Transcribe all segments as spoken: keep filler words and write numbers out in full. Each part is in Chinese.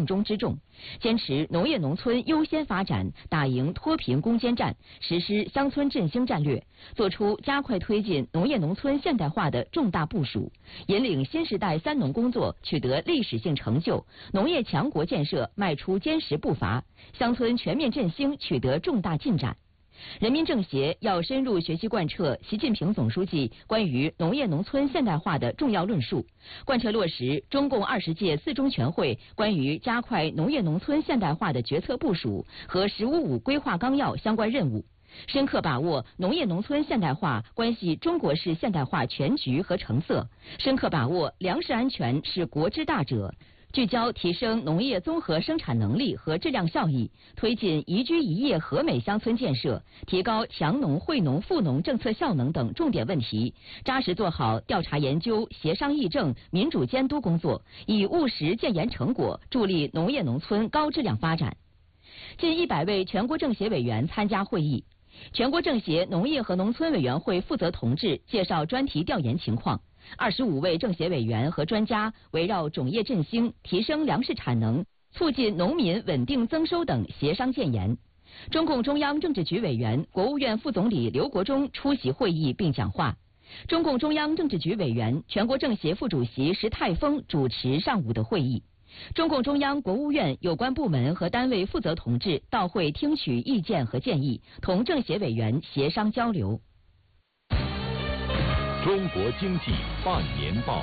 中之重，坚持农业农村优先发展，打赢脱贫攻坚战，实施乡村振兴战略，作出加快推进农业农村现代化的重大部署，引领新时代三农工作取得历史性成就，农业强国建设迈出坚实步伐，乡村全面振兴取得重大进展。人民政协要深入学习贯彻习近平总书记关于农业农村现代化的重要论述，贯彻落实中共二十届四中全会关于加快农业农村现代化的决策部署和“十五五”规划纲要相关任务，深刻把握农业农村现代化关系中国式现代化全局和成色，深刻把握粮食安全是国之大者，聚焦提升农业综合生产能力和质量效益，推进宜居宜业和美乡村建设，提高强农惠农富农政策效能等重点问题，扎实做好调查研究、协商议政、民主监督工作，以务实建言成果，助力农业农村高质量发展。近一百位全国政协委员参加会议，全国政协农业和农村委员会负责同志介绍专题调研情况。二十五位政协委员和专家围绕种业振兴、提升粮食产能、促进农民稳定增收等协商建言。中共中央政治局委员、国务院副总理刘国中出席会议并讲话。中共中央政治局委员、全国政协副主席石泰峰主持上午的会议。中共中央、国务院有关部门和单位负责同志到会听取意见和建议，同政协委员协商交流。 中国经济半年报。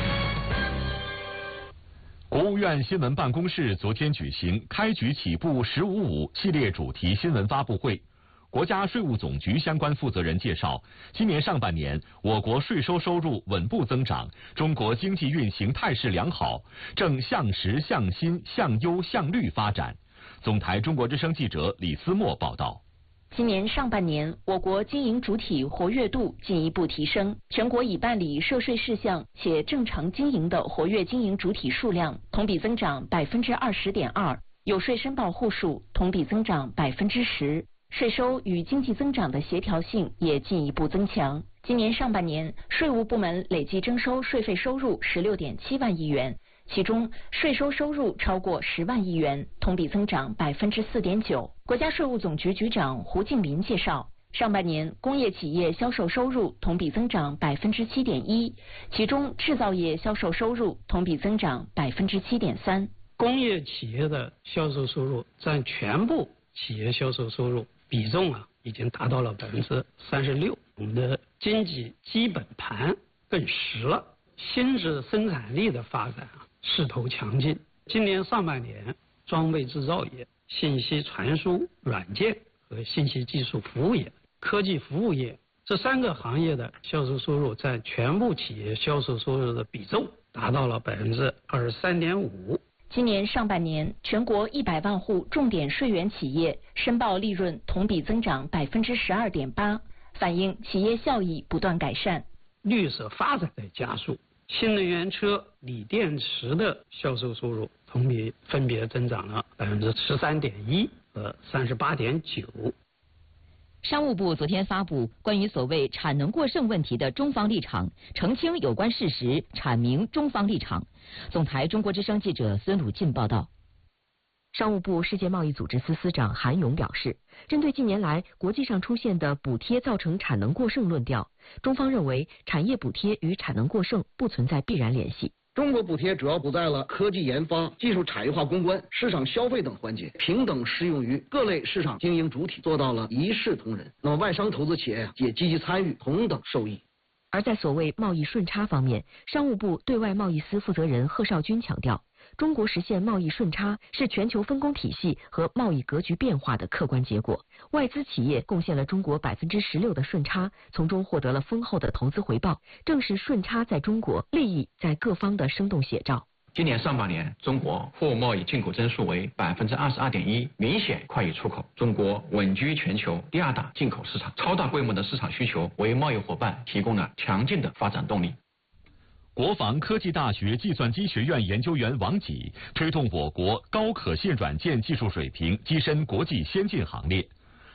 国务院新闻办公室昨天举行开局起步“十五五”系列主题新闻发布会。国家税务总局相关负责人介绍，今年上半年我国税收收入稳步增长，中国经济运行态势良好，正向实、向新、向优、向绿发展。总台中国之声记者李思墨报道。 今年上半年，我国经营主体活跃度进一步提升，全国已办理涉税事项且正常经营的活跃经营主体数量同比增长百分之二十点二，有税申报户数同比增长百分之十，税收与经济增长的协调性也进一步增强。今年上半年，税务部门累计征收税费收入十六点七万亿元。其中，税收收入超过十万亿元，同比增长百分之四点九。国家税务总局局长胡敬民介绍，上半年工业企业销售收入同比增长百分之七点一，其中制造业销售收入同比增长百分之七点三。 工业企业的销售收入占全部企业销售收入比重啊，已经达到了百分之三十六。我们的经济基本盘更实了，新质生产力的发展啊，势头强劲。今年上半年，装备制造业、信息传输软件和信息技术服务业、科技服务业这三个行业的销售收入占全部企业销售收入的比重达到了百分之二十三点五。 今年上半年，全国一百万户重点税源企业申报利润同比增长百分之十二点八，反映企业效益不断改善。 绿色发展在加速。新能源车、锂电池的销售收入同比分别增长了百分之十三点一和三十八点九。 商务部昨天发布关于所谓产能过剩问题的中方立场，澄清有关事实，阐明中方立场。总台中国之声记者孙鲁进报道。 商务部世界贸易组织司司长韩勇表示，针对近年来国际上出现的补贴造成产能过剩论调，中方认为产业补贴与产能过剩不存在必然联系。 中国补贴主要补在了科技研发、技术产业化攻关、市场消费等环节，平等适用于各类市场经营主体，做到了一视同仁。那么外商投资企业也积极参与，同等受益。 而在所谓贸易顺差方面，商务部对外贸易司负责人贺绍军强调，中国实现贸易顺差是全球分工体系和贸易格局变化的客观结果。外资企业贡献了中国百分之十六的顺差，从中获得了丰厚的投资回报，正是顺差在中国，利益在各方的生动写照。 今年上半年，中国货物贸易进口增速为百分之二十二点一，明显快于出口。中国稳居全球第二大进口市场，超大规模的市场需求为贸易伙伴提供了强劲的发展动力。 国防科技大学计算机学院研究员王己推动我国高可信软件技术水平跻身国际先进行列。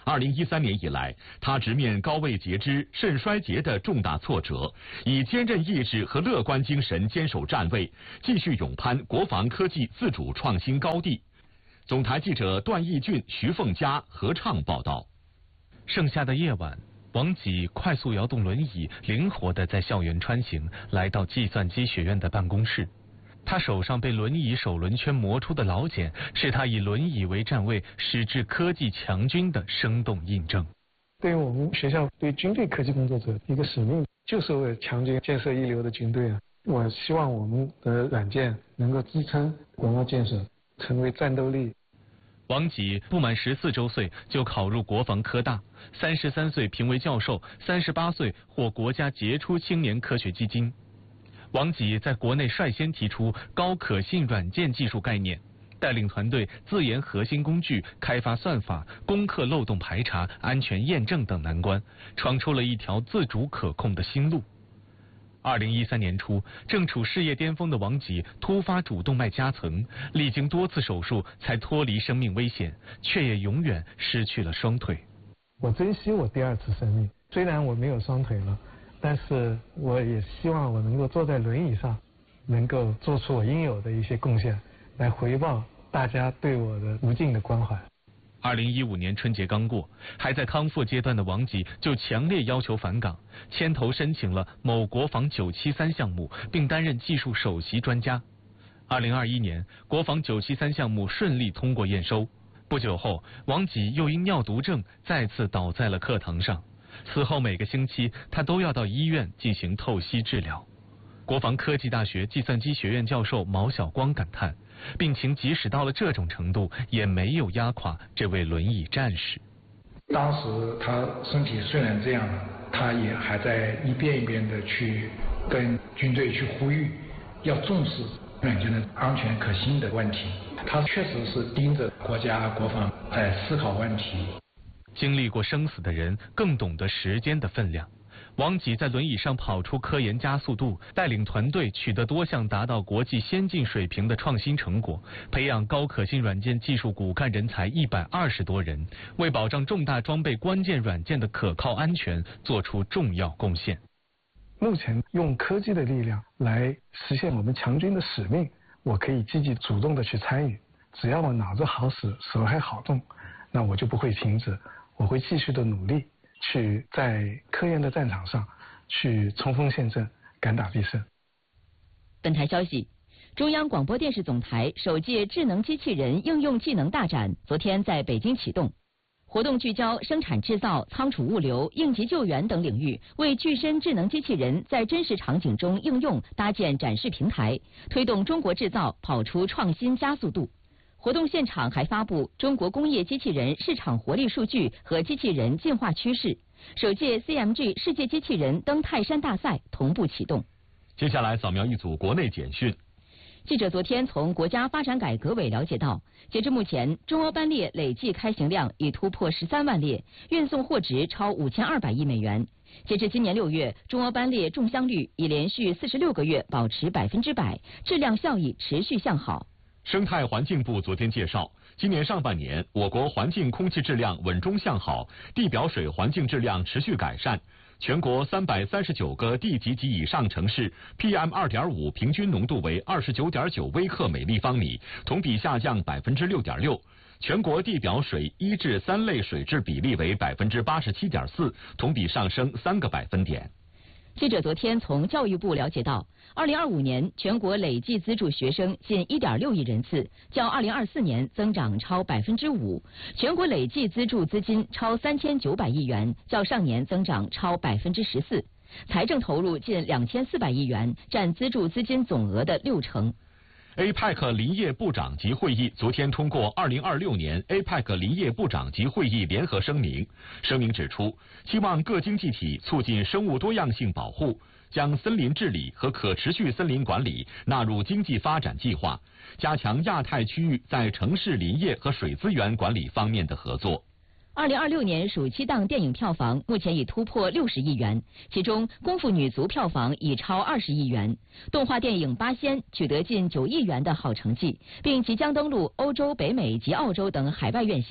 二零一三年以来，他直面高位截肢、肾衰竭的重大挫折，以坚韧意志和乐观精神坚守站位，继续勇攀国防科技自主创新高地。总台记者段义俊、徐凤佳合唱报道。 盛夏的夜晚，王吉快速摇动轮椅，灵活地在校园穿行，来到计算机学院的办公室。他手上被轮椅手轮圈磨出的老茧，是他以轮椅为站位，矢志科技强军的生动印证。 对于我们学校对军队科技工作者一个使命，就是为了强军建设一流的军队啊！我希望我们的软件能够支撑国贸建设，成为战斗力。 王吉不满十四周岁就考入国防科大，三十三岁评为教授，三十八岁获国家杰出青年科学基金。王吉在国内率先提出高可信软件技术概念，带领团队自研核心工具，开发算法，攻克漏洞排查、安全验证等难关，闯出了一条自主可控的新路。二零一三年初，正处事业巅峰的王吉突发主动脉夹层，历经多次手术才脱离生命危险，却也永远失去了双腿。 我珍惜我第二次生命，虽然我没有双腿了，但是我也希望我能够坐在轮椅上，能够做出我应有的一些贡献，来回报大家对我的无尽的关怀。 二零一五年春节刚过，还在康复阶段的王吉就强烈要求返岗，牵头申请了某国防九七三项目，并担任技术首席专家。二零二一年，国防九七三项目顺利通过验收。不久后，王吉又因尿毒症再次倒在了课堂上。此后每个星期，他都要到医院进行透析治疗。国防科技大学计算机学院教授毛晓光感叹，病情即使到了这种程度，也没有压垮这位轮椅战士。 当时他身体虽然这样，他也还在一遍一遍的去跟军队去呼吁，要重视软件的安全可信的问题。他确实是盯着国家国防在思考问题。 经历过生死的人更懂得时间的分量。王吉在轮椅上跑出科研加速度，带领团队取得多项达到国际先进水平的创新成果，培养高可信软件技术骨干人才一百二十多人，为保障重大装备关键软件的可靠安全做出重要贡献。 目前用科技的力量来实现我们强军的使命，我可以积极主动的去参与。只要我脑子好使，手还好动，那我就不会停止，我会继续的努力。去在科研的战场上去冲锋陷阵，敢打必胜。 本台消息，中央广播电视总台首届智能机器人应用技能大展昨天在北京启动。活动聚焦生产制造、仓储物流、应急救援等领域，为具身智能机器人在真实场景中应用搭建展示平台，推动中国制造跑出创新加速度。活动现场还发布中国工业机器人市场活力数据和机器人进化趋势。首届 C M G 世界机器人登泰山大赛同步启动。 接下来扫描一组国内简讯。 记者昨天从国家发展改革委了解到，截至目前，中欧班列累计开行量已突破十三万列，运送货值超五千二百亿美元。截至今年六月，中欧班列中箱率已连续四十六个月保持百分之百，质量效益持续向好。 生态环境部昨天介绍，今年上半年我国环境空气质量稳中向好，地表水环境质量持续改善。全国三百三十九个地级及以上城市 P M 二点五 平均浓度为二十九点九微克每立方米，同比下降百分之六点六。全国地表水一至三类水质比例为百分之八十七点四，同比上升三个百分点。 记者昨天从教育部了解到，二零二五年全国累计资助学生近一点六亿人次，较二零二四年增长超百分之五。全国累计资助资金超三千九百亿元，较上年增长超百分之十四。财政投入近两千四百亿元，占资助资金总额的六成。 A P E C 林业部长级会议昨天通过二零二六年 A P E C 林业部长级会议联合声明。声明指出，希望各经济体促进生物多样性保护，将森林治理和可持续森林管理纳入经济发展计划，加强亚太区域在城市林业和水资源管理方面的合作。 二零二六年暑期档电影票房目前已突破六十亿元，其中《功夫女足》票房已超二十亿元，动画电影《八仙》取得近九亿元的好成绩，并即将登陆欧洲、北美及澳洲等海外院线。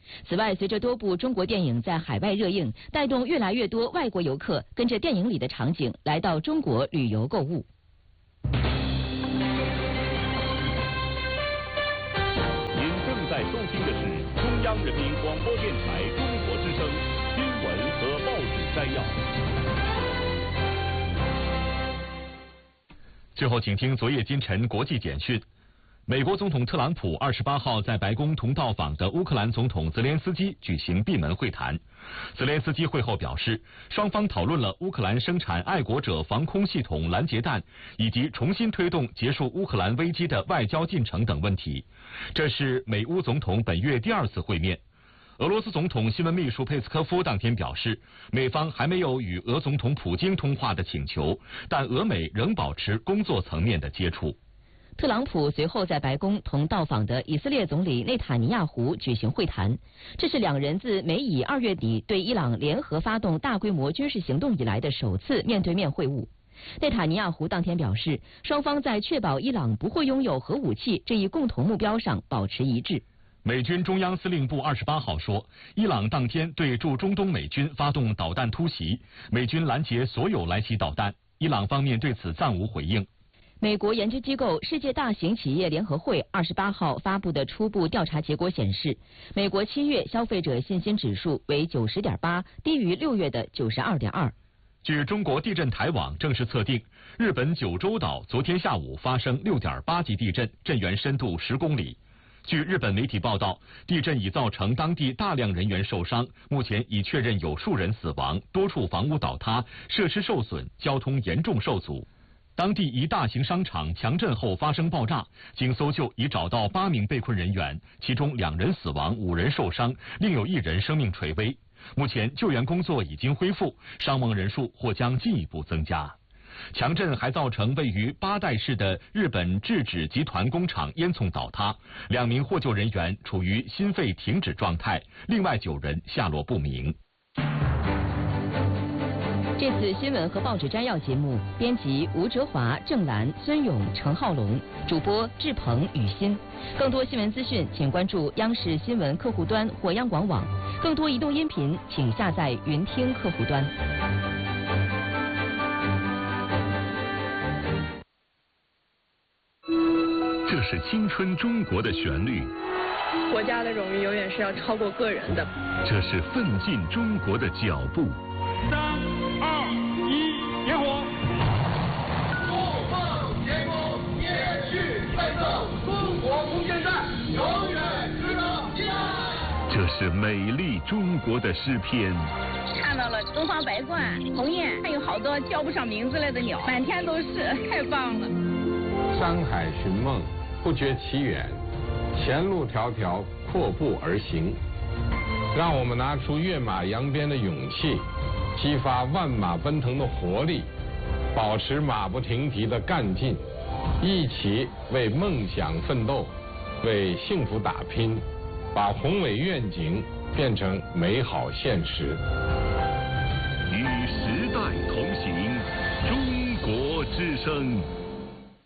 此外，随着多部中国电影在海外热映，带动越来越多外国游客跟着电影里的场景来到中国旅游购物。 您正在收听的是中央人民广播电台中国之声新闻和报纸摘要。最后，请听昨夜今晨国际简讯。美国总统特朗普二十八号在白宫同到访的乌克兰总统泽连斯基举行闭门会谈。泽连斯基会后表示，双方讨论了乌克兰生产爱国者防空系统拦截弹，以及重新推动结束乌克兰危机的外交进程等问题。这是美乌总统本月第二次会面。俄罗斯总统新闻秘书佩斯科夫当天表示，美方还没有与俄总统普京通话的请求，但俄美仍保持工作层面的接触。 特朗普随后在白宫同到访的以色列总理内塔尼亚胡举行会谈，这是两人自美以二月底对伊朗联合发动大规模军事行动以来的首次面对面会晤。内塔尼亚胡当天表示，双方在确保伊朗不会拥有核武器这一共同目标上保持一致。 美军中央司令部二十八号说，伊朗当天对驻中东美军发动导弹突袭，美军拦截所有来袭导弹，伊朗方面对此暂无回应。 美国研究机构世界大型企业联合会二十八号发布的初步调查结果显示，美国七月消费者信心指数为九十点八，低于六月的九十二点二。 据中国地震台网正式测定，日本九州岛昨天下午发生六点八级地震，震源深度十公里。据日本媒体报道，地震已造成当地大量人员受伤，目前已确认有数人死亡，多处房屋倒塌，设施受损，交通严重受阻。当地一大型商场强震后发生爆炸，经搜救已找到八名被困人员，其中两人死亡，五人受伤，另有一人生命垂危。目前救援工作已经恢复，伤亡人数或将进一步增加。强震还造成位于八代市的日本制纸集团工厂烟囱倒塌，两名获救人员处于心肺停止状态，另外九人下落不明。 这次新闻和报纸摘要节目，编辑吴哲华、郑兰、孙勇、陈浩龙，主播志鹏、雨欣。更多新闻资讯，请关注央视新闻客户端或央广网。更多移动音频，请下载云听客户端。 这是青春中国的旋律。 国家的荣誉永远是要超过个人的。 这是奋进中国的脚步。 三二一，点火！不放前功，延续奋斗，中国空间站永远值得期待。 这是美丽中国的诗篇。 看到了东方白鹳、鸿雁，还有好多叫不上名字来的鸟，满天都是，太棒了。 山海寻梦，不觉其远，前路迢迢，阔步而行。让我们拿出跃马扬鞭的勇气，激发万马奔腾的活力，保持马不停蹄的干劲，一起为梦想奋斗，为幸福打拼，把宏伟愿景变成美好现实。 与时代同行，中国之声。